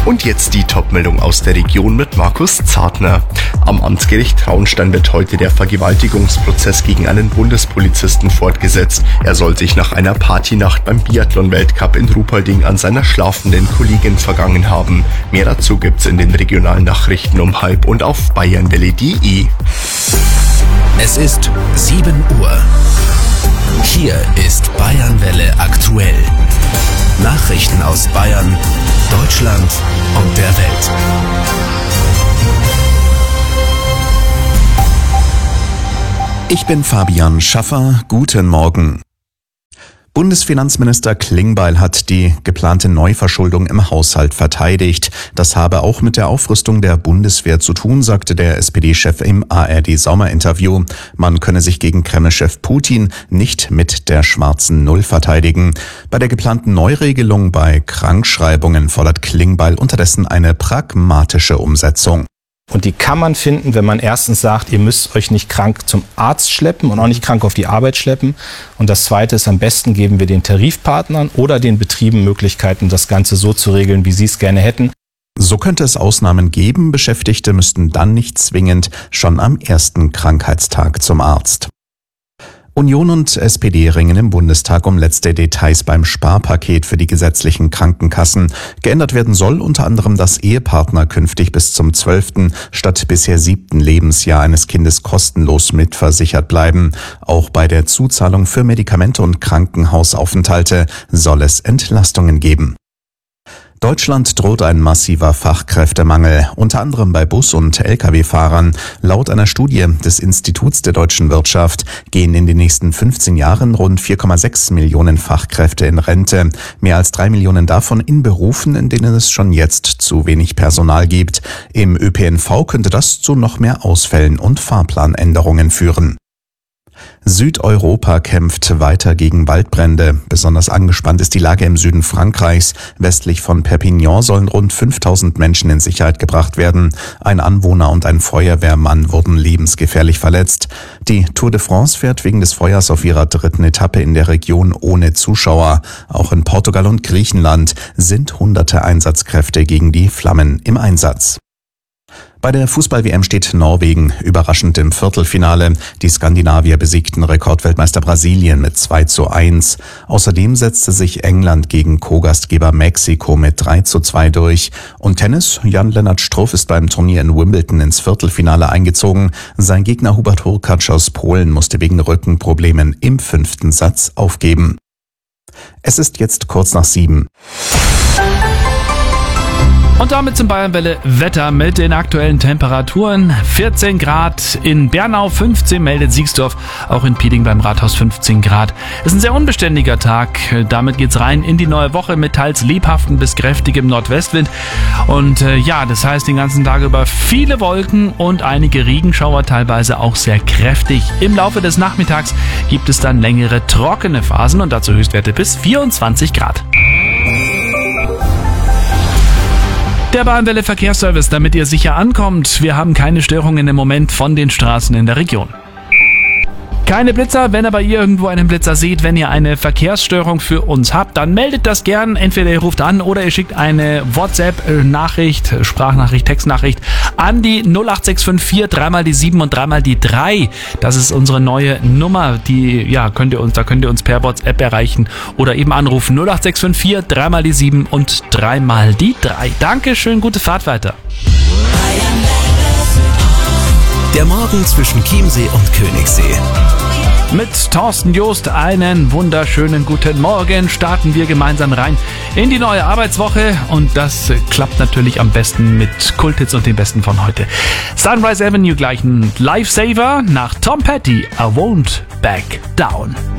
Und jetzt die Top-Meldung aus der Region mit Markus Zartner. Am Amtsgericht Traunstein wird heute der Vergewaltigungsprozess gegen einen Bundespolizisten fortgesetzt. Er soll sich nach einer Partynacht beim Biathlon-Weltcup in Ruhpolding an seiner schlafenden Kollegin vergangen haben. Mehr dazu gibt's in den regionalen Nachrichten um 12:30 und auf bayernwelle.de. Es ist 7 Uhr. Hier ist Bayernwelle aktuell. Nachrichten aus Bayern, Deutschland und der Welt. Ich bin Fabian Schaffer. Guten Morgen. Bundesfinanzminister Klingbeil hat die geplante Neuverschuldung im Haushalt verteidigt. Das habe auch mit der Aufrüstung der Bundeswehr zu tun, sagte der SPD-Chef im ARD-Sommerinterview. Man könne sich gegen Kreml-Chef Putin nicht mit der schwarzen Null verteidigen. Bei der geplanten Neuregelung bei Krankschreibungen fordert Klingbeil unterdessen eine pragmatische Umsetzung. Und die kann man finden, wenn man erstens sagt, ihr müsst euch nicht krank zum Arzt schleppen und auch nicht krank auf die Arbeit schleppen. Und das Zweite ist, am besten geben wir den Tarifpartnern oder den Betrieben Möglichkeiten, das Ganze so zu regeln, wie sie es gerne hätten. So könnte es Ausnahmen geben. Beschäftigte müssten dann nicht zwingend schon am ersten Krankheitstag zum Arzt. Union und SPD ringen im Bundestag um letzte Details beim Sparpaket für die gesetzlichen Krankenkassen. Geändert werden soll unter anderem, dass Ehepartner künftig bis zum 12. statt bisher 7. Lebensjahr eines Kindes kostenlos mitversichert bleiben. Auch bei der Zuzahlung für Medikamente und Krankenhausaufenthalte soll es Entlastungen geben. Deutschland droht ein massiver Fachkräftemangel, unter anderem bei Bus- und Lkw-Fahrern. Laut einer Studie des Instituts der deutschen Wirtschaft gehen in den nächsten 15 Jahren rund 4,6 Millionen Fachkräfte in Rente. Mehr als 3 Millionen davon in Berufen, in denen es schon jetzt zu wenig Personal gibt. Im ÖPNV könnte das zu noch mehr Ausfällen und Fahrplanänderungen führen. Südeuropa kämpft weiter gegen Waldbrände. Besonders angespannt ist die Lage im Süden Frankreichs. Westlich von Perpignan sollen rund 5000 Menschen in Sicherheit gebracht werden. Ein Anwohner und ein Feuerwehrmann wurden lebensgefährlich verletzt. Die Tour de France fährt wegen des Feuers auf ihrer 3. Etappe in der Region ohne Zuschauer. Auch in Portugal und Griechenland sind hunderte Einsatzkräfte gegen die Flammen im Einsatz. Bei der Fußball-WM steht Norwegen überraschend im Viertelfinale. Die Skandinavier besiegten Rekordweltmeister Brasilien mit 2:1. Außerdem setzte sich England gegen Co-Gastgeber Mexiko mit 3:2 durch. Und Tennis, Jan-Lennart Struff ist beim Turnier in Wimbledon ins Viertelfinale eingezogen. Sein Gegner Hubert Hurkacz aus Polen musste wegen Rückenproblemen im 5. Satz aufgeben. Es ist jetzt kurz nach 7. Und damit zum Bayernwelle Wetter mit den aktuellen Temperaturen. 14 Grad in Bernau, 15 meldet Siegsdorf, auch in Pieding beim Rathaus 15 Grad. Es ist ein sehr unbeständiger Tag. Damit geht's rein in die neue Woche mit teils lebhaftem bis kräftigem Nordwestwind. Und das heißt den ganzen Tag über viele Wolken und einige Regenschauer, teilweise auch sehr kräftig. Im Laufe des Nachmittags gibt es dann längere trockene Phasen und dazu Höchstwerte bis 24 Grad. Der Bayernwelle Verkehrsservice, damit ihr sicher ankommt. Wir haben keine Störungen im Moment von den Straßen in der Region. Keine Blitzer, wenn aber ihr irgendwo einen Blitzer seht, wenn ihr eine Verkehrsstörung für uns habt, dann meldet das gern. Entweder ihr ruft an oder ihr schickt eine WhatsApp-Nachricht, Sprachnachricht, Textnachricht an die 08654 3 die 7 und 3 die 3. Das ist unsere neue Nummer, da könnt ihr uns per WhatsApp erreichen oder eben anrufen 08654 3 die 7 und 3 die 3. Dankeschön, gute Fahrt weiter. Der Morgen zwischen Chiemsee und Königssee. Mit Thorsten Joost einen wunderschönen guten Morgen. Starten wir gemeinsam rein in die neue Arbeitswoche. Und das klappt natürlich am besten mit Kulthits und den besten von heute. Sunrise Avenue gleich ein Lifesaver nach Tom Petty, I Won't Back Down.